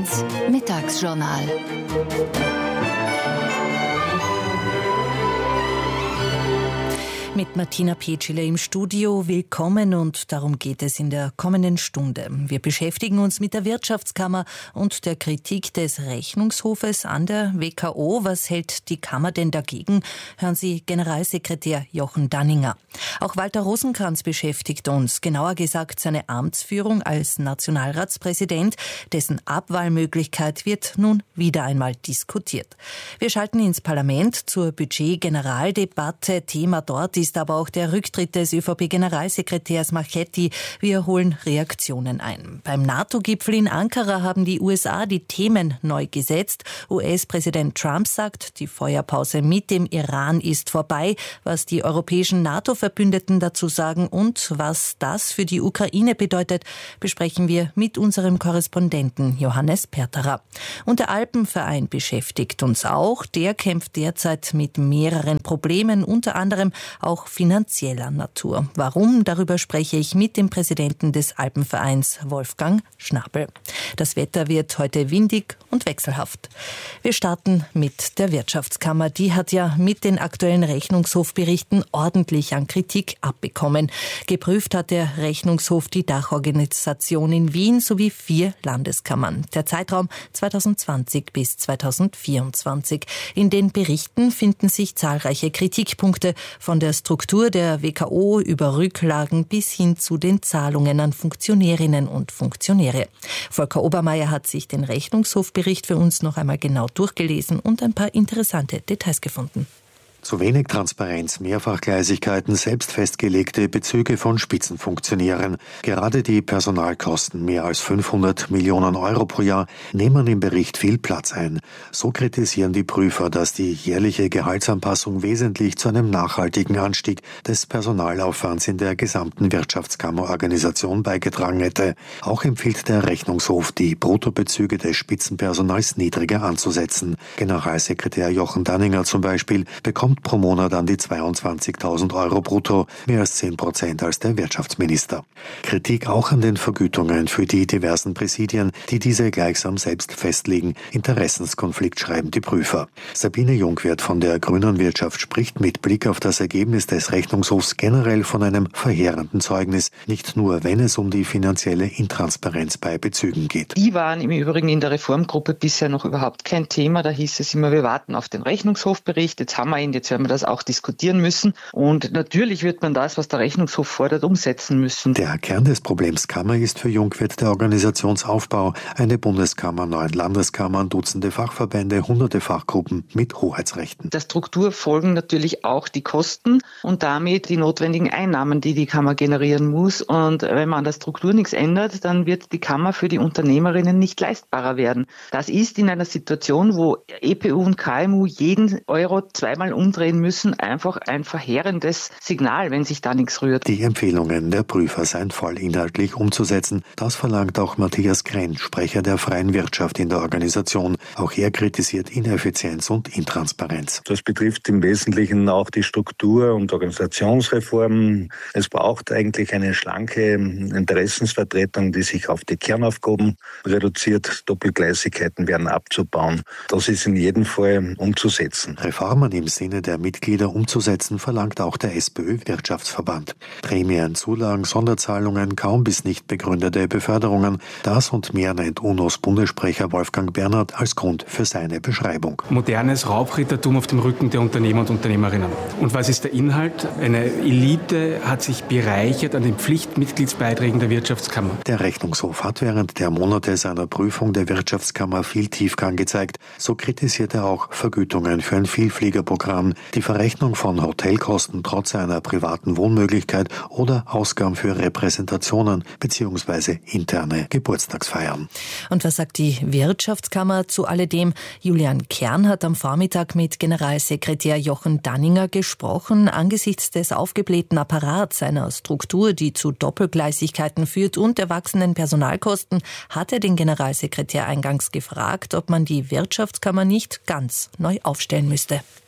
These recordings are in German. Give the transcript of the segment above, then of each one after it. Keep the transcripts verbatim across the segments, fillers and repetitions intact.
eins Mittagsjournal. Mit Martina Petschele im Studio. Willkommen und darum geht es in der kommenden Stunde. Wir beschäftigen uns mit der Wirtschaftskammer und der Kritik des Rechnungshofes an der W K O. Was hält die Kammer denn dagegen? Hören Sie Generalsekretär Jochen Danninger. Auch Walter Rosenkranz beschäftigt uns, genauer gesagt seine Amtsführung als Nationalratspräsident. Dessen Abwahlmöglichkeit wird nun wieder einmal diskutiert. Wir schalten ins Parlament zur Budget-Generaldebatte. Thema dort ist ist aber auch der Rücktritt des Ö V P-Generalsekretärs Marchetti. Wir holen Reaktionen ein. Beim NATO-Gipfel in Ankara haben die U S A die Themen neu gesetzt. U S-Präsident Trump sagt, die Feuerpause mit dem Iran ist vorbei. Was die europäischen NATO-Verbündeten dazu sagen und was das für die Ukraine bedeutet, besprechen wir mit unserem Korrespondenten Johannes Perterer. Und der Alpenverein beschäftigt uns auch. Der kämpft derzeit mit mehreren Problemen, unter anderem auch finanzieller Natur. Warum? Darüber spreche ich mit dem Präsidenten des Alpenvereins, Wolfgang Schnabel. Das Wetter wird heute windig und wechselhaft. Wir starten mit der Wirtschaftskammer. Die hat ja mit den aktuellen Rechnungshofberichten ordentlich an Kritik abbekommen. Geprüft hat der Rechnungshof die Dachorganisation in Wien sowie vier Landeskammern. Der Zeitraum zweitausendzwanzig bis zweitausendvierundzwanzig. In den Berichten finden sich zahlreiche Kritikpunkte von der Struktur der W K O über Rücklagen bis hin zu den Zahlungen an Funktionärinnen und Funktionäre. Volker Obermeier hat sich den Rechnungshofbericht für uns noch einmal genau durchgelesen und ein paar interessante Details gefunden. Zu wenig Transparenz, Mehrfachgleisigkeiten, selbst festgelegte Bezüge von Spitzenfunktionären. Gerade die Personalkosten, mehr als fünfhundert Millionen Euro pro Jahr, nehmen im Bericht viel Platz ein. So kritisieren die Prüfer, dass die jährliche Gehaltsanpassung wesentlich zu einem nachhaltigen Anstieg des Personalaufwands in der gesamten Wirtschaftskammerorganisation beigetragen hätte. Auch empfiehlt der Rechnungshof, die Bruttobezüge des Spitzenpersonals niedriger anzusetzen. Generalsekretär Jochen Danninger zum Beispiel bekommt pro Monat an die zweiundzwanzigtausend Euro brutto, mehr als zehn Prozent als der Wirtschaftsminister. Kritik auch an den Vergütungen für die diversen Präsidien, die diese gleichsam selbst festlegen. Interessenskonflikt, schreiben die Prüfer. Sabine Jungwirth von der Grünen Wirtschaft spricht mit Blick auf das Ergebnis des Rechnungshofs generell von einem verheerenden Zeugnis, nicht nur wenn es um die finanzielle Intransparenz bei Bezügen geht. Die waren im Übrigen in der Reformgruppe bisher noch überhaupt kein Thema. Da hieß es immer, wir warten auf den Rechnungshofbericht. Jetzt haben wir ihn, jetzt werden wir das auch diskutieren müssen. Und natürlich wird man das, was der Rechnungshof fordert, umsetzen müssen. Der Kern des Problems Kammer ist für Jungwirth der Organisationsaufbau. Eine Bundeskammer, neun Landeskammern, Dutzende Fachverbände, hunderte Fachgruppen mit Hoheitsrechten. Der Struktur folgen natürlich auch die Kosten und damit die notwendigen Einnahmen, die die Kammer generieren muss. Und wenn man an der Struktur nichts ändert, dann wird die Kammer für die Unternehmerinnen nicht leistbarer werden. Das ist in einer Situation, wo E P U und K M U jeden Euro zweimal umdrehen müssen, einfach ein verheerendes Signal, wenn sich da nichts rührt. Die Empfehlungen der Prüfer seien voll inhaltlich umzusetzen. Das verlangt auch Matthias Krenn, Sprecher der freien Wirtschaft in der Organisation. Auch er kritisiert Ineffizienz und Intransparenz. Das betrifft im Wesentlichen auch die Struktur- und Organisationsreform. Es braucht eigentlich eine schlanke Interessensvertretung, die sich auf die Kernaufgaben reduziert. Doppelgleisigkeiten werden abzubauen. Das ist in jedem Fall umzusetzen. Reformen im Sinne der Mitglieder umzusetzen, verlangt auch der SPÖ-Wirtschaftsverband. Prämien, Zulagen, Sonderzahlungen, kaum bis nicht begründete Beförderungen, das und mehr nennt U N Os Bundessprecher Wolfgang Bernhard als Grund für seine Beschreibung. Modernes Raubrittertum auf dem Rücken der Unternehmer und Unternehmerinnen. Und was ist der Inhalt? Eine Elite hat sich bereichert an den Pflichtmitgliedsbeiträgen der Wirtschaftskammer. Der Rechnungshof hat während der Monate seiner Prüfung der Wirtschaftskammer viel Tiefgang gezeigt. So kritisiert er auch Vergütungen für ein Vielfliegerprogramm, die Verrechnung von Hotelkosten trotz einer privaten Wohnmöglichkeit oder Ausgaben für Repräsentationen bzw. interne Geburtstagsfeiern. Und was sagt die Wirtschaftskammer zu alledem? Julian Kern hat am Vormittag mit Generalsekretär Jochen Danninger gesprochen. Angesichts des aufgeblähten Apparats, einer Struktur, die zu Doppelgleisigkeiten führt und der wachsenden Personalkosten, hat er den Generalsekretär eingangs gefragt, ob man die Wirtschaftskammer nicht ganz neu aufstellen müsste.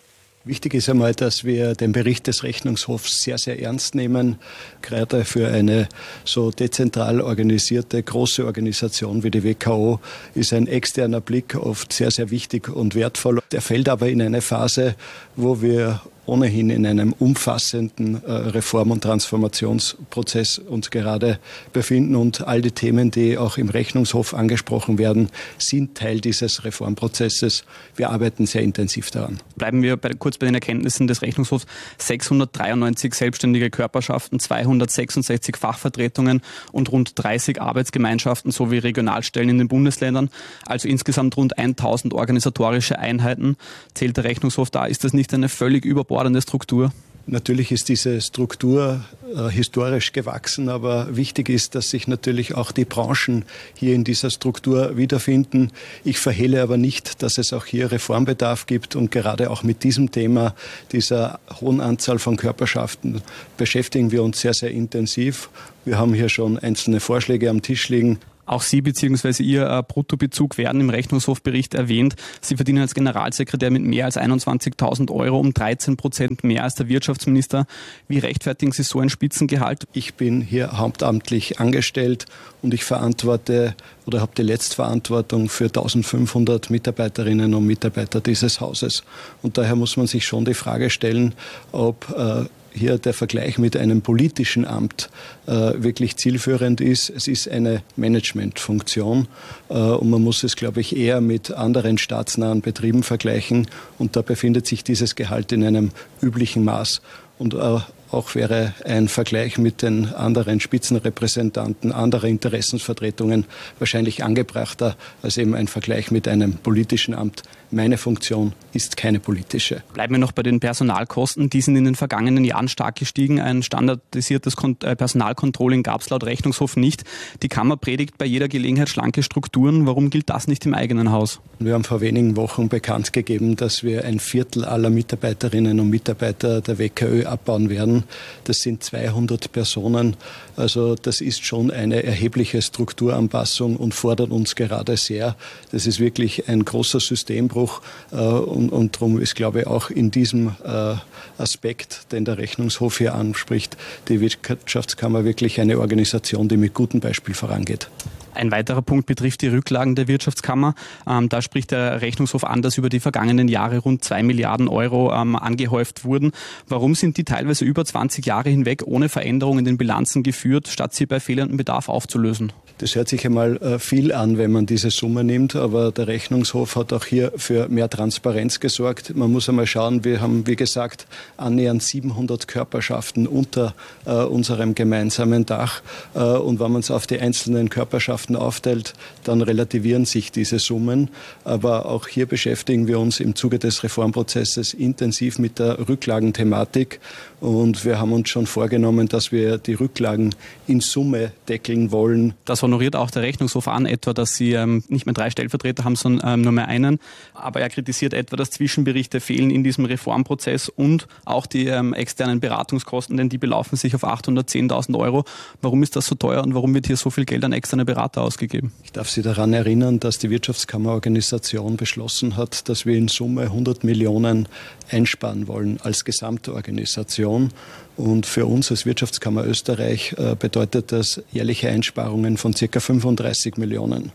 Wichtig ist einmal, dass wir den Bericht des Rechnungshofs sehr, sehr ernst nehmen. Gerade für eine so dezentral organisierte, große Organisation wie die W K O ist ein externer Blick oft sehr, sehr wichtig und wertvoll. Der fällt aber in eine Phase, wo wir ohnehin in einem umfassenden äh, Reform- und Transformationsprozess uns gerade befinden. Und all die Themen, die auch im Rechnungshof angesprochen werden, sind Teil dieses Reformprozesses. Wir arbeiten sehr intensiv daran. Bleiben wir bei, kurz bei den Erkenntnissen des Rechnungshofs. sechshundertdreiundneunzig selbstständige Körperschaften, zweihundertsechsundsechzig Fachvertretungen und rund dreißig Arbeitsgemeinschaften sowie Regionalstellen in den Bundesländern. Also insgesamt rund tausend organisatorische Einheiten. Zählt der Rechnungshof da? Ist das nicht eine völlig überbordende Struktur? Natürlich ist diese Struktur äh, historisch gewachsen, aber wichtig ist, dass sich natürlich auch die Branchen hier in dieser Struktur wiederfinden. Ich verhehle aber nicht, dass es auch hier Reformbedarf gibt und gerade auch mit diesem Thema, dieser hohen Anzahl von Körperschaften, beschäftigen wir uns sehr, sehr intensiv. Wir haben hier schon einzelne Vorschläge am Tisch liegen. Auch Sie bzw. Ihr äh, Bruttobezug werden im Rechnungshofbericht erwähnt. Sie verdienen als Generalsekretär mit mehr als einundzwanzigtausend Euro, um dreizehn Prozent mehr als der Wirtschaftsminister. Wie rechtfertigen Sie so ein Spitzengehalt? Ich bin hier hauptamtlich angestellt und ich verantworte oder habe die Letztverantwortung für eintausendfünfhundert Mitarbeiterinnen und Mitarbeiter dieses Hauses. Und daher muss man sich schon die Frage stellen, ob äh, hier der Vergleich mit einem politischen Amt äh, wirklich zielführend ist. Es ist eine Managementfunktion äh, und man muss es, glaube ich, eher mit anderen staatsnahen Betrieben vergleichen. Und da befindet sich dieses Gehalt in einem üblichen Maß. Und äh, auch wäre ein Vergleich mit den anderen Spitzenrepräsentanten anderer Interessensvertretungen wahrscheinlich angebrachter als eben ein Vergleich mit einem politischen Amt. Meine Funktion ist keine politische. Bleiben wir noch bei den Personalkosten. Die sind in den vergangenen Jahren stark gestiegen. Ein standardisiertes Personalcontrolling gab es laut Rechnungshof nicht. Die Kammer predigt bei jeder Gelegenheit schlanke Strukturen. Warum gilt das nicht im eigenen Haus? Wir haben vor wenigen Wochen bekannt gegeben, dass wir ein Viertel aller Mitarbeiterinnen und Mitarbeiter der W K Ö abbauen werden. Das sind zweihundert Personen. Also das ist schon eine erhebliche Strukturanpassung und fordert uns gerade sehr. Das ist wirklich ein großer Systembruch. Und, und darum ist, glaube ich, auch in diesem äh, Aspekt, den der Rechnungshof hier anspricht, die Wirtschaftskammer wirklich eine Organisation, die mit gutem Beispiel vorangeht. Ein weiterer Punkt betrifft die Rücklagen der Wirtschaftskammer. Ähm, da spricht der Rechnungshof an, dass über die vergangenen Jahre rund zwei Milliarden Euro ähm, angehäuft wurden. Warum sind die teilweise über zwanzig Jahre hinweg ohne Veränderung in den Bilanzen geführt, statt sie bei fehlendem Bedarf aufzulösen? Das hört sich einmal äh, viel an, wenn man diese Summe nimmt, aber der Rechnungshof hat auch hier für mehr Transparenz gesorgt. Man muss einmal schauen, wir haben, wie gesagt, annähernd siebenhundert Körperschaften unter äh, unserem gemeinsamen Dach. Äh, und wenn man es auf die einzelnen Körperschaften aufteilt, dann relativieren sich diese Summen. Aber auch hier beschäftigen wir uns im Zuge des Reformprozesses intensiv mit der Rücklagenthematik. Und wir haben uns schon vorgenommen, dass wir die Rücklagen in Summe deckeln wollen. Das honoriert auch der Rechnungshof an, etwa, dass Sie ähm, nicht mehr drei Stellvertreter haben, sondern ähm, nur mehr einen. Aber er kritisiert etwa, dass Zwischenberichte fehlen in diesem Reformprozess und auch die ähm, externen Beratungskosten, denn die belaufen sich auf achthundertzehntausend Euro. Warum ist das so teuer und warum wird hier so viel Geld an externe Berater ausgegeben? Ich darf Sie daran erinnern, dass die Wirtschaftskammerorganisation beschlossen hat, dass wir in Summe hundert Millionen einsparen wollen als Gesamtorganisation. Und für uns als Wirtschaftskammer Österreich äh, bedeutet das jährliche Einsparungen von ca. fünfunddreißig Millionen.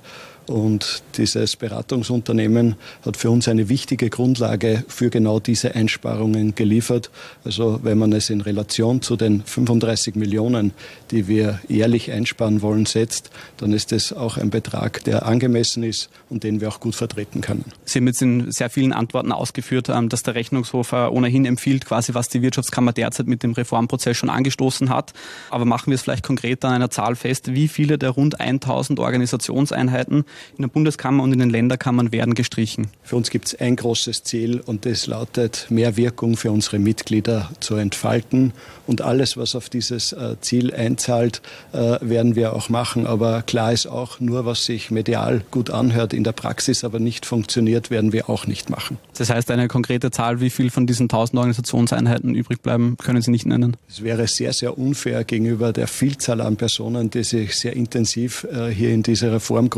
Und dieses Beratungsunternehmen hat für uns eine wichtige Grundlage für genau diese Einsparungen geliefert. Also wenn man es in Relation zu den fünfunddreißig Millionen, die wir jährlich einsparen wollen, setzt, dann ist es auch ein Betrag, der angemessen ist und den wir auch gut vertreten können. Sie haben jetzt in sehr vielen Antworten ausgeführt, dass der Rechnungshof ohnehin empfiehlt, quasi was die Wirtschaftskammer derzeit mit dem Reformprozess schon angestoßen hat. Aber machen wir es vielleicht konkret an einer Zahl fest, wie viele der rund tausend Organisationseinheiten in der Bundeskammer und in den Länderkammern werden gestrichen? Für uns gibt es ein großes Ziel und das lautet, mehr Wirkung für unsere Mitglieder zu entfalten. Und alles, was auf dieses äh, Ziel einzahlt, äh, werden wir auch machen. Aber klar ist auch, nur was sich medial gut anhört, in der Praxis aber nicht funktioniert, werden wir auch nicht machen. Das heißt, eine konkrete Zahl, wie viel von diesen tausend Organisationseinheiten übrig bleiben, können Sie nicht nennen? Es wäre sehr, sehr unfair gegenüber der Vielzahl an Personen, die sich sehr intensiv äh, hier in dieser Reformgruppe auch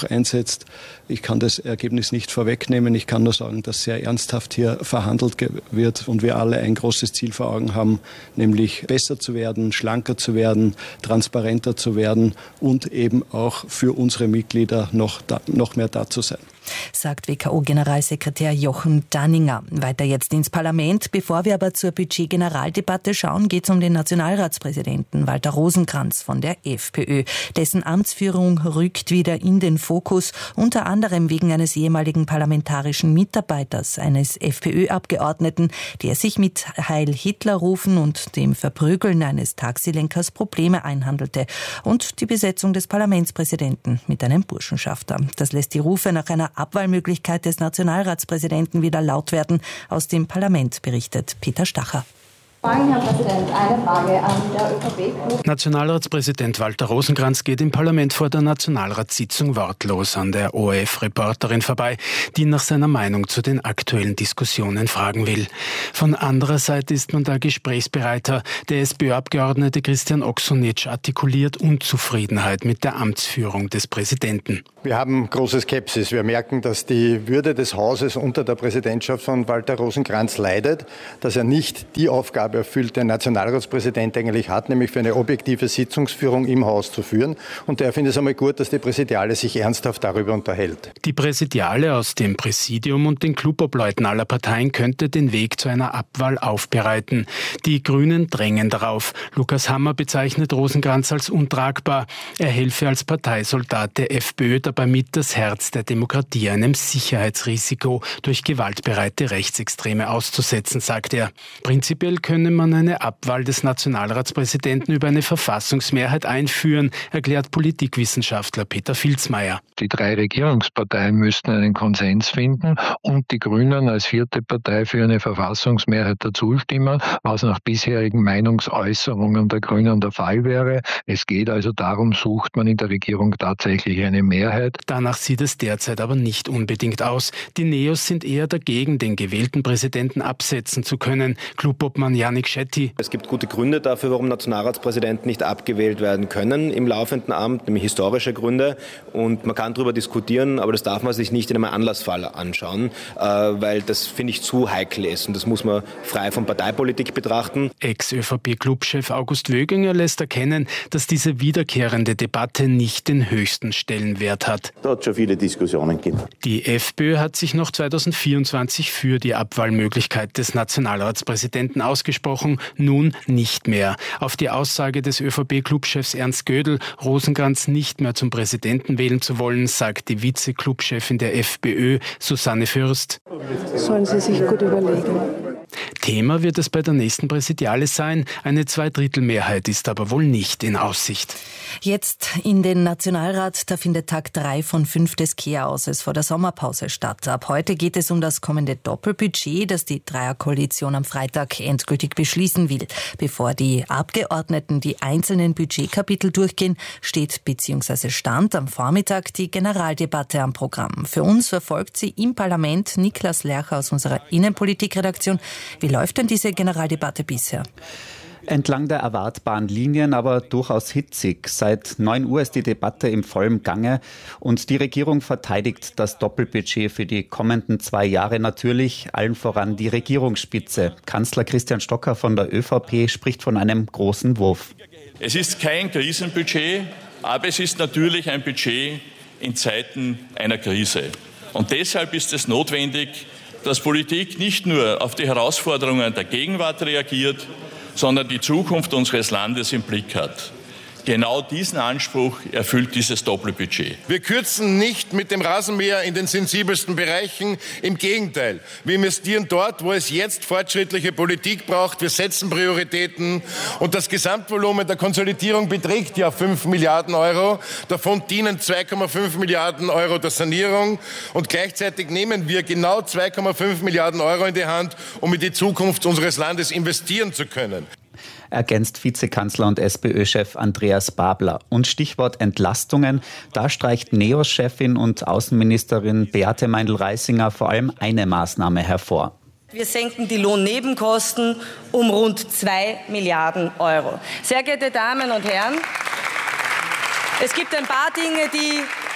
einsetzt. Ich kann das Ergebnis nicht vorwegnehmen. Ich kann nur sagen, dass sehr ernsthaft hier verhandelt wird und wir alle ein großes Ziel vor Augen haben, nämlich besser zu werden, schlanker zu werden, transparenter zu werden und eben auch für unsere Mitglieder noch, da, noch mehr da zu sein. Sagt W K O-Generalsekretär Jochen Danninger. Weiter jetzt ins Parlament. Bevor wir aber zur Budget-Generaldebatte schauen, geht es um den Nationalratspräsidenten Walter Rosenkranz von der FPÖ. Dessen Amtsführung rückt wieder in den Fokus, unter anderem wegen eines ehemaligen parlamentarischen Mitarbeiters, eines FPÖ-Abgeordneten, der sich mit Heil-Hitler-Rufen und dem Verprügeln eines Taxilenkers Probleme einhandelte, und die Besetzung des Parlamentspräsidenten mit einem Burschenschafter. Das lässt die Rufe nach einer Abwahlmöglichkeit des Nationalratspräsidenten wieder laut werden. Aus dem Parlament berichtet Peter Stacher. Herr Präsident, eine Frage an der ÖVP. Nationalratspräsident Walter Rosenkranz geht im Parlament vor der Nationalratssitzung wortlos an der O R F-Reporterin vorbei, die nach seiner Meinung zu den aktuellen Diskussionen fragen will. Von anderer Seite ist man da gesprächsbereiter. Der SPÖ-Abgeordnete Christian Oksonetsch artikuliert Unzufriedenheit mit der Amtsführung des Präsidenten. Wir haben große Skepsis. Wir merken, dass die Würde des Hauses unter der Präsidentschaft von Walter Rosenkranz leidet, dass er nicht die Aufgabe erfüllt, der Nationalratspräsident eigentlich hat, nämlich für eine objektive Sitzungsführung im Haus zu führen. Und daher finde ich es einmal gut, dass die Präsidiale sich ernsthaft darüber unterhält. Die Präsidiale aus dem Präsidium und den Clubobleuten aller Parteien könnte den Weg zu einer Abwahl aufbereiten. Die Grünen drängen darauf. Lukas Hammer bezeichnet Rosenkranz als untragbar. Er helfe als Parteisoldat der FPÖ dabei mit, das Herz der Demokratie einem Sicherheitsrisiko durch gewaltbereite Rechtsextreme auszusetzen, sagt er. Prinzipiell könne man eine Abwahl des Nationalratspräsidenten über eine Verfassungsmehrheit einführen, erklärt Politikwissenschaftler Peter Filzmeier. Die drei Regierungsparteien müssten einen Konsens finden und die Grünen als vierte Partei für eine Verfassungsmehrheit dazu stimmen, was nach bisherigen Meinungsäußerungen der Grünen der Fall wäre. Es geht also darum, sucht man in der Regierung tatsächlich eine Mehrheit. Danach sieht es derzeit aber nicht unbedingt aus. Die Neos sind eher dagegen, den gewählten Präsidenten absetzen zu können. Clubobmann Janik Schetti. Es gibt gute Gründe dafür, warum Nationalratspräsidenten nicht abgewählt werden können im laufenden Amt, nämlich historische Gründe. Und man kann darüber diskutieren, aber das darf man sich nicht in einem Anlassfall anschauen, weil das, finde ich, zu heikel ist. Und das muss man frei von Parteipolitik betrachten. Ex-ÖVP-Clubchef August Wöginger lässt erkennen, dass diese wiederkehrende Debatte nicht den höchsten Stellenwert hat. Da hat schon viele Diskussionen gegeben. Die FPÖ hat sich noch zweitausendvierundzwanzig für die Abwahlmöglichkeit des Nationalratspräsidenten ausgesprochen, nun nicht mehr. Auf die Aussage des ÖVP-Clubchefs Ernst Gödel, Rosenkranz nicht mehr zum Präsidenten wählen zu wollen, sagt die Vize-Clubchefin der FPÖ, Susanne Fürst. Sollen Sie sich gut überlegen. Thema wird es bei der nächsten Präsidiale sein. Eine Zweidrittelmehrheit ist aber wohl nicht in Aussicht. Jetzt in den Nationalrat, da findet Tag drei von fünf des Kehrauses vor der Sommerpause statt. Ab heute geht es um das kommende Doppelbudget, das die Dreierkoalition am Freitag endgültig beschließen will. Bevor die Abgeordneten die einzelnen Budgetkapitel durchgehen, steht bzw. stand am Vormittag die Generaldebatte am Programm. Für uns verfolgt sie im Parlament Niklas Lercher aus unserer Innenpolitikredaktion. Wie läuft denn diese Generaldebatte bisher? Entlang der erwartbaren Linien, aber durchaus hitzig. Seit neun Uhr ist die Debatte im vollen Gange und die Regierung verteidigt das Doppelbudget für die kommenden zwei Jahre natürlich, allen voran die Regierungsspitze. Kanzler Christian Stocker von der ÖVP spricht von einem großen Wurf. Es ist kein Krisenbudget, aber es ist natürlich ein Budget in Zeiten einer Krise. Und deshalb ist es notwendig, dass Politik nicht nur auf die Herausforderungen der Gegenwart reagiert, sondern die Zukunft unseres Landes im Blick hat. Genau diesen Anspruch erfüllt dieses Doppelbudget. Wir kürzen nicht mit dem Rasenmäher in den sensibelsten Bereichen. Im Gegenteil, wir investieren dort, wo es jetzt fortschrittliche Politik braucht. Wir setzen Prioritäten und das Gesamtvolumen der Konsolidierung beträgt ja fünf Milliarden Euro. Davon dienen zwei Komma fünf Milliarden Euro der Sanierung und gleichzeitig nehmen wir genau zwei Komma fünf Milliarden Euro in die Hand, um in die Zukunft unseres Landes investieren zu können. Ergänzt Vizekanzler und SPÖ-Chef Andreas Babler. Und Stichwort Entlastungen, da streicht Neos-Chefin und Außenministerin Beate Meindl-Reisinger vor allem eine Maßnahme hervor. Wir senken die Lohnnebenkosten um rund zwei Milliarden Euro. Sehr geehrte Damen und Herren, es gibt ein paar Dinge, die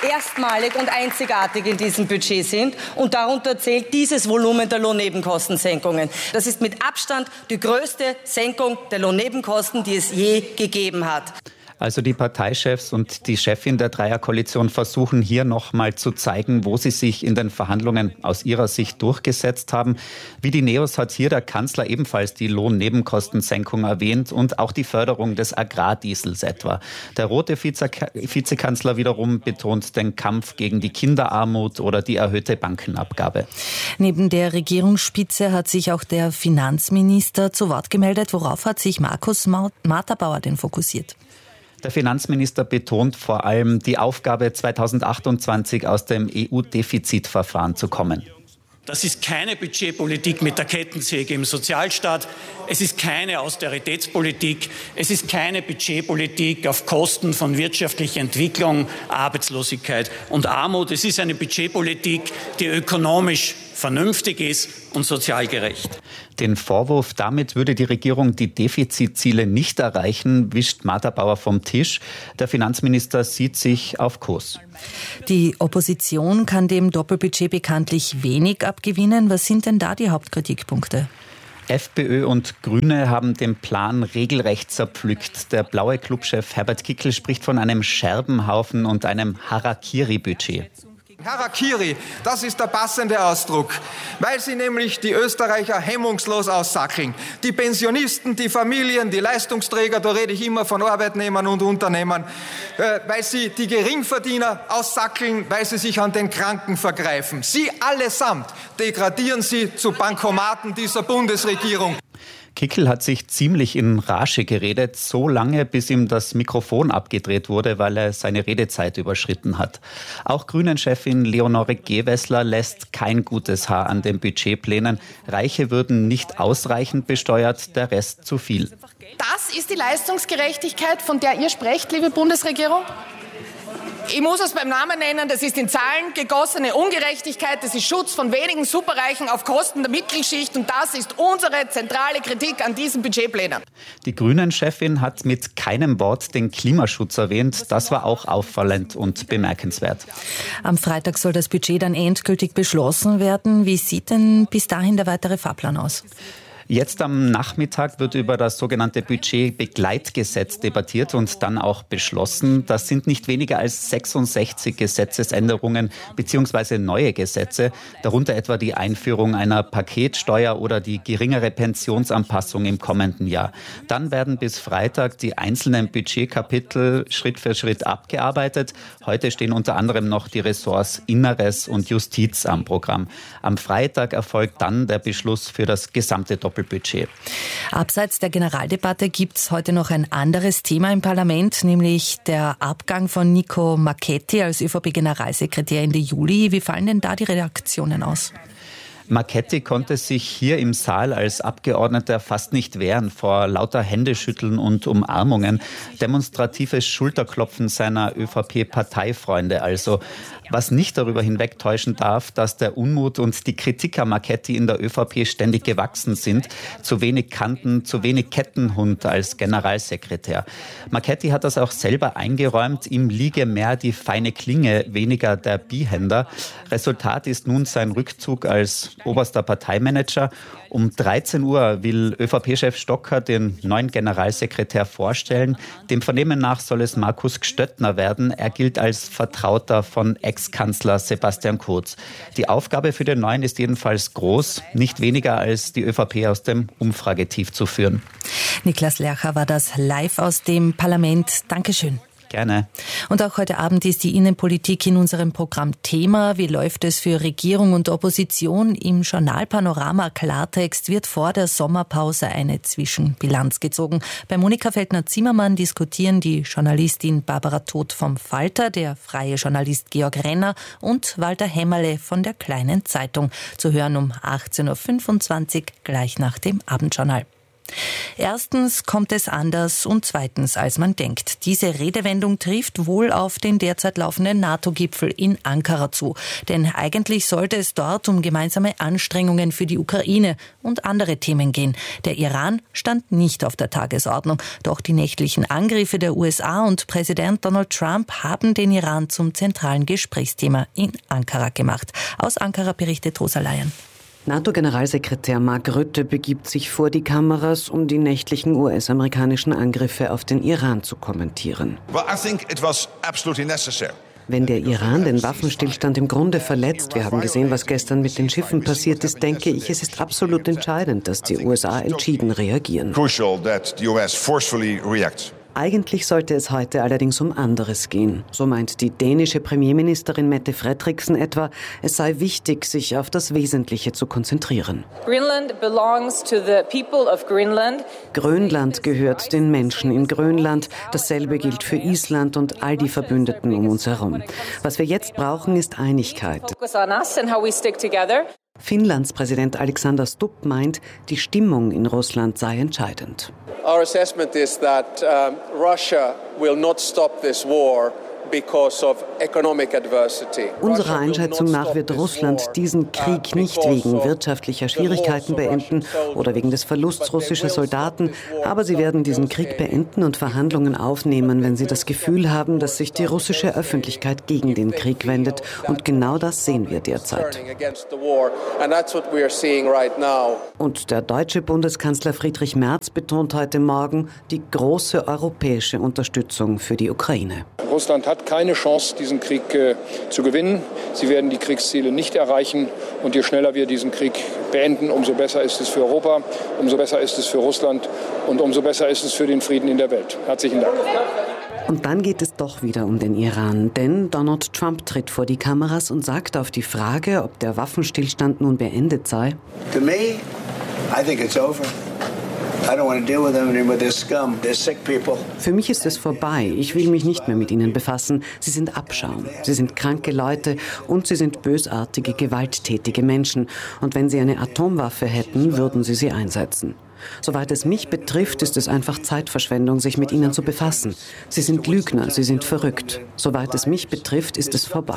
erstmalig und einzigartig in diesem Budget sind. Und darunter zählt dieses Volumen der Lohnnebenkostensenkungen. Das ist mit Abstand die größte Senkung der Lohnnebenkosten, die es je gegeben hat. Also die Parteichefs und die Chefin der Dreierkoalition versuchen hier noch mal zu zeigen, wo sie sich in den Verhandlungen aus ihrer Sicht durchgesetzt haben. Wie die Neos hat hier der Kanzler ebenfalls die Lohnnebenkostensenkung erwähnt und auch die Förderung des Agrardiesels etwa. Der rote Vize- Vizekanzler wiederum betont den Kampf gegen die Kinderarmut oder die erhöhte Bankenabgabe. Neben der Regierungsspitze hat sich auch der Finanzminister zu Wort gemeldet. Worauf hat sich Markus Marterbauer denn fokussiert? Der Finanzminister betont vor allem die Aufgabe, zweitausendachtundzwanzig aus dem E U-Defizitverfahren zu kommen. Das ist keine Budgetpolitik mit der Kettensäge im Sozialstaat. Es ist keine Austeritätspolitik. Es ist keine Budgetpolitik auf Kosten von wirtschaftlicher Entwicklung, Arbeitslosigkeit und Armut. Es ist eine Budgetpolitik, die ökonomisch vernünftig ist und sozial gerecht. Den Vorwurf, damit würde die Regierung die Defizitziele nicht erreichen, wischt Marterbauer vom Tisch. Der Finanzminister sieht sich auf Kurs. Die Opposition kann dem Doppelbudget bekanntlich wenig abgewinnen. Was sind denn da die Hauptkritikpunkte? FPÖ und Grüne haben den Plan regelrecht zerpflückt. Der blaue Clubchef Herbert Kickl spricht von einem Scherbenhaufen und einem Harakiri-Budget. Harakiri, das ist der passende Ausdruck, weil sie nämlich die Österreicher hemmungslos aussackeln. Die Pensionisten, die Familien, die Leistungsträger, da rede ich immer von Arbeitnehmern und Unternehmern, äh, weil sie die Geringverdiener aussackeln, weil sie sich an den Kranken vergreifen. Sie allesamt degradieren sie zu Bankomaten dieser Bundesregierung. Kickl hat sich ziemlich in Rage geredet, so lange, bis ihm das Mikrofon abgedreht wurde, weil er seine Redezeit überschritten hat. Auch Grünen-Chefin Leonore Gewessler lässt kein gutes Haar an den Budgetplänen. Reiche würden nicht ausreichend besteuert, der Rest zu viel. Das ist die Leistungsgerechtigkeit, von der ihr sprecht, liebe Bundesregierung? Ich muss es beim Namen nennen, das ist in Zahlen gegossene Ungerechtigkeit, das ist Schutz von wenigen Superreichen auf Kosten der Mittelschicht und das ist unsere zentrale Kritik an diesen Budgetplänen. Die Grünen-Chefin hat mit keinem Wort den Klimaschutz erwähnt, das war auch auffallend und bemerkenswert. Am Freitag soll das Budget dann endgültig beschlossen werden. Wie sieht denn bis dahin der weitere Fahrplan aus? Jetzt am Nachmittag wird über das sogenannte Budgetbegleitgesetz debattiert und dann auch beschlossen. Das sind nicht weniger als sechsundsechzig Gesetzesänderungen bzw. neue Gesetze, darunter etwa die Einführung einer Paketsteuer oder die geringere Pensionsanpassung im kommenden Jahr. Dann werden bis Freitag die einzelnen Budgetkapitel Schritt für Schritt abgearbeitet. Heute stehen unter anderem noch die Ressorts Inneres und Justiz am Programm. Am Freitag erfolgt dann der Beschluss für das gesamte Doppelbudget. Abseits der Generaldebatte gibt es heute noch ein anderes Thema im Parlament, nämlich der Abgang von Nico Marchetti als ÖVP-Generalsekretär Ende Juli. Wie fallen denn da die Reaktionen aus? Marchetti konnte sich hier im Saal als Abgeordneter fast nicht wehren vor lauter Händeschütteln und Umarmungen. Demonstratives Schulterklopfen seiner ÖVP-Parteifreunde also. Was nicht darüber hinwegtäuschen darf, dass der Unmut und die Kritik an Marchetti in der ÖVP ständig gewachsen sind. Zu wenig Kanten, zu wenig Kettenhund als Generalsekretär. Marchetti hat das auch selber eingeräumt. Ihm liege mehr die feine Klinge, weniger der Bihänder. Resultat ist nun sein Rückzug als oberster Parteimanager. Um dreizehn Uhr will ÖVP-Chef Stocker den neuen Generalsekretär vorstellen. Dem Vernehmen nach soll es Markus Gstöttner werden. Er gilt als Vertrauter von Ex-Kanzler Sebastian Kurz. Die Aufgabe für den Neuen ist jedenfalls groß, nicht weniger als die ÖVP aus dem Umfragetief zu führen. Niklas Lercher war das live aus dem Parlament. Dankeschön. Gerne. Und auch heute Abend ist die Innenpolitik in unserem Programm Thema. Wie läuft es für Regierung und Opposition? Im Journal Panorama Klartext wird vor der Sommerpause eine Zwischenbilanz gezogen. Bei Monika Feldner-Zimmermann diskutieren die Journalistin Barbara Todt vom Falter, der freie Journalist Georg Renner und Walter Hämmerle von der Kleinen Zeitung. Zu hören um achtzehn Uhr fünfundzwanzig, gleich nach dem Abendjournal. Erstens kommt es anders und zweitens, als man denkt. Diese Redewendung trifft wohl auf den derzeit laufenden NATO-Gipfel in Ankara zu. Denn eigentlich sollte es dort um gemeinsame Anstrengungen für die Ukraine und andere Themen gehen. Der Iran stand nicht auf der Tagesordnung. Doch die nächtlichen Angriffe der U S A und Präsident Donald Trump haben den Iran zum zentralen Gesprächsthema in Ankara gemacht. Aus Ankara berichtet Rosa Laien. NATO-Generalsekretär Mark Rutte begibt sich vor die Kameras, um die nächtlichen U S-amerikanischen Angriffe auf den Iran zu kommentieren. Well, I think it was absolutely necessary. Wenn der Iran den Waffenstillstand im Grunde verletzt, wir haben gesehen, was gestern mit den Schiffen passiert ist, denke ich, es ist absolut entscheidend, dass die U S A entschieden reagieren. Crucial that the U S forcefully reacts. Eigentlich sollte es heute allerdings um anderes gehen. So meint die dänische Premierministerin Mette Frederiksen etwa, es sei wichtig, sich auf das Wesentliche zu konzentrieren. Greenland belongs to the people of Greenland. Grönland gehört den Menschen in Grönland. Dasselbe gilt für Island und all die Verbündeten um uns herum. Was wir jetzt brauchen, ist Einigkeit. Focus on us and how we stick together. Finnlands Präsident Alexander Stubb meint, die Stimmung in Russland sei entscheidend. Our assessment is that um, Russia will not stop this war because of economic adversity. Unserer Einschätzung nach wird Russland diesen Krieg nicht wegen wirtschaftlicher Schwierigkeiten beenden oder wegen des Verlusts russischer Soldaten, aber sie werden diesen Krieg beenden und Verhandlungen aufnehmen, wenn sie das Gefühl haben, dass sich die russische Öffentlichkeit gegen den Krieg wendet. Und genau das sehen wir derzeit. Und der deutsche Bundeskanzler Friedrich Merz betont heute Morgen die große europäische Unterstützung für die Ukraine. Russland hat keine Chance, diesen Krieg äh, zu gewinnen. Sie werden die Kriegsziele nicht erreichen. Und je schneller wir diesen Krieg beenden, umso besser ist es für Europa, umso besser ist es für Russland und umso besser ist es für den Frieden in der Welt. Herzlichen Dank. Und dann geht es doch wieder um den Iran, denn Donald Trump tritt vor die Kameras und sagt auf die Frage, ob der Waffenstillstand nun beendet sei: To me, I think it's over. I don't want to deal with them anymore. They're scum. They're sick people. Für mich ist es vorbei. Ich will mich nicht mehr mit ihnen befassen. Sie sind Abschaum. Sie sind kranke Leute und sie sind bösartige, gewalttätige Menschen. Und wenn sie eine Atomwaffe hätten, würden sie sie einsetzen. Soweit es mich betrifft, ist es einfach Zeitverschwendung, sich mit ihnen zu befassen. Sie sind Lügner, sie sind verrückt. Soweit es mich betrifft, ist es vorbei.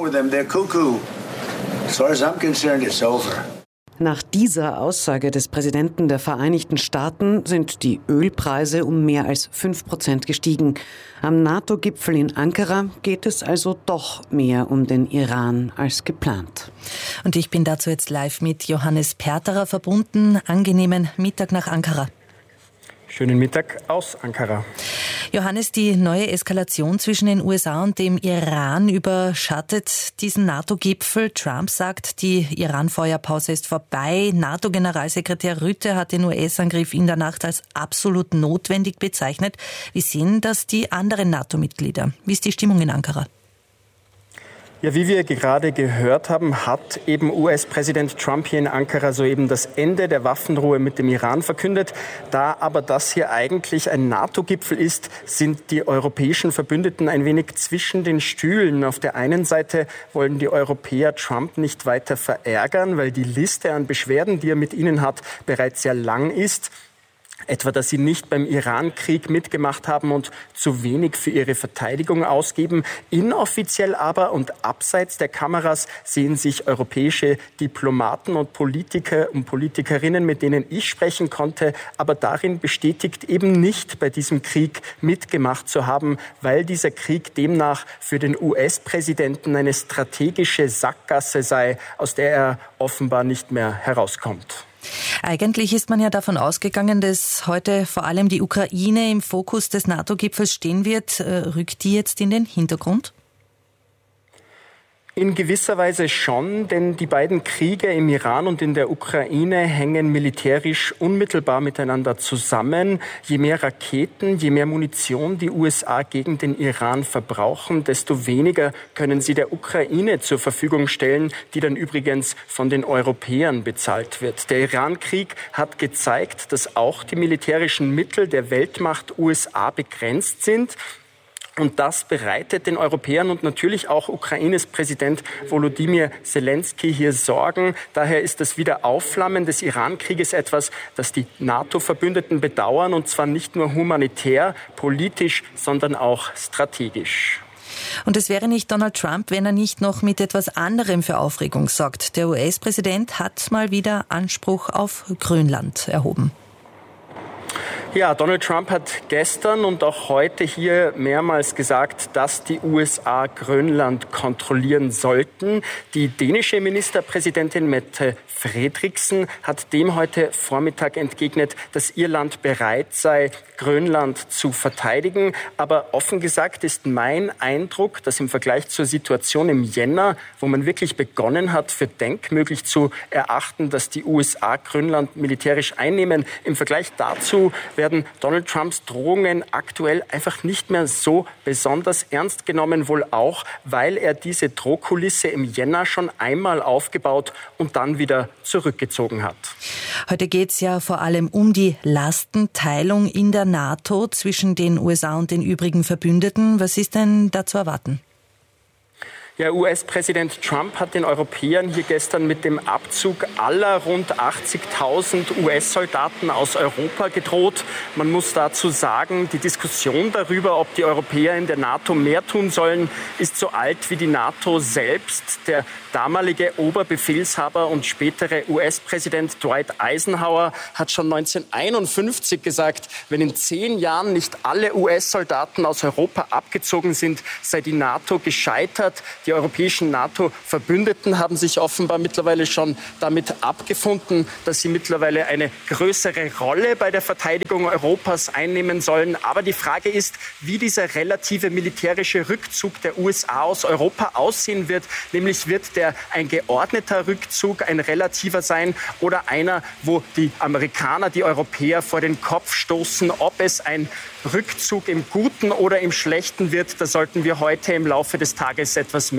As far as I'm concerned, it's over. Nach dieser Aussage des Präsidenten der Vereinigten Staaten sind die Ölpreise um mehr als fünf Prozent gestiegen. Am NATO-Gipfel in Ankara geht es also doch mehr um den Iran als geplant. Und ich bin dazu jetzt live mit Johannes Perterer verbunden. Angenehmen Mittag nach Ankara. Schönen Mittag aus Ankara. Johannes, die neue Eskalation zwischen den U S A und dem Iran überschattet diesen NATO-Gipfel. Trump sagt, die Iran-Feuerpause ist vorbei. NATO-Generalsekretär Rutte hat den U S-Angriff in der Nacht als absolut notwendig bezeichnet. Wie sehen das die anderen NATO-Mitglieder? Wie ist die Stimmung in Ankara? Ja, wie wir gerade gehört haben, hat eben U S-Präsident Trump hier in Ankara soeben das Ende der Waffenruhe mit dem Iran verkündet. Da aber das hier eigentlich ein NATO-Gipfel ist, sind die europäischen Verbündeten ein wenig zwischen den Stühlen. Auf der einen Seite wollen die Europäer Trump nicht weiter verärgern, weil die Liste an Beschwerden, die er mit ihnen hat, bereits sehr lang ist. Etwa, dass sie nicht beim Iran-Krieg mitgemacht haben und zu wenig für ihre Verteidigung ausgeben. Inoffiziell aber und abseits der Kameras sehen sich europäische Diplomaten und Politiker und Politikerinnen, mit denen ich sprechen konnte, aber darin bestätigt, eben nicht bei diesem Krieg mitgemacht zu haben, weil dieser Krieg demnach für den U S-Präsidenten eine strategische Sackgasse sei, aus der er offenbar nicht mehr herauskommt. Eigentlich ist man ja davon ausgegangen, dass heute vor allem die Ukraine im Fokus des NATO-Gipfels stehen wird. Rückt die jetzt in den Hintergrund? In gewisser Weise schon, denn die beiden Kriege im Iran und in der Ukraine hängen militärisch unmittelbar miteinander zusammen. Je mehr Raketen, je mehr Munition die U S A gegen den Iran verbrauchen, desto weniger können sie der Ukraine zur Verfügung stellen, die dann übrigens von den Europäern bezahlt wird. Der Iran-Krieg hat gezeigt, dass auch die militärischen Mittel der Weltmacht U S A begrenzt sind. Und das bereitet den Europäern und natürlich auch Ukraines Präsident Volodymyr Zelensky hier Sorgen. Daher ist das Wiederaufflammen des Iran-Krieges etwas, das die NATO-Verbündeten bedauern, und zwar nicht nur humanitär, politisch, sondern auch strategisch. Und es wäre nicht Donald Trump, wenn er nicht noch mit etwas anderem für Aufregung sorgt. Der U S-Präsident hat mal wieder Anspruch auf Grönland erhoben. Ja, Donald Trump hat gestern und auch heute hier mehrmals gesagt, dass die U S A Grönland kontrollieren sollten. Die dänische Ministerpräsidentin Mette Frederiksen hat dem heute Vormittag entgegnet, dass ihr Land bereit sei, Grönland zu verteidigen. Aber offen gesagt ist mein Eindruck, dass im Vergleich zur Situation im Jänner, wo man wirklich begonnen hat, für denkmöglich zu erachten, dass die U S A Grönland militärisch einnehmen, im Vergleich dazu werden Donald Trumps Drohungen aktuell einfach nicht mehr so besonders ernst genommen, wohl auch, weil er diese Drohkulisse im Jänner schon einmal aufgebaut und dann wieder zurückgezogen hat. Heute geht es ja vor allem um die Lastenteilung in der NATO zwischen den U S A und den übrigen Verbündeten. Was ist denn da zu erwarten? Ja, U S-Präsident Trump hat den Europäern hier gestern mit dem Abzug aller rund achtzigtausend U S-Soldaten aus Europa gedroht. Man muss dazu sagen, die Diskussion darüber, ob die Europäer in der NATO mehr tun sollen, ist so alt wie die NATO selbst. Der damalige Oberbefehlshaber und spätere U S-Präsident Dwight Eisenhower hat schon neunzehnhunderteinundfünfzig gesagt, wenn in zehn Jahren nicht alle U S-Soldaten aus Europa abgezogen sind, sei die NATO gescheitert. Die europäischen NATO-Verbündeten haben sich offenbar mittlerweile schon damit abgefunden, dass sie mittlerweile eine größere Rolle bei der Verteidigung Europas einnehmen sollen. Aber die Frage ist, wie dieser relative militärische Rückzug der U S A aus Europa aussehen wird. Nämlich wird der ein geordneter Rückzug, ein relativer sein oder einer, wo die Amerikaner die Europäer vor den Kopf stoßen. Ob es ein Rückzug im Guten oder im Schlechten wird, da sollten wir heute im Laufe des Tages etwas mehr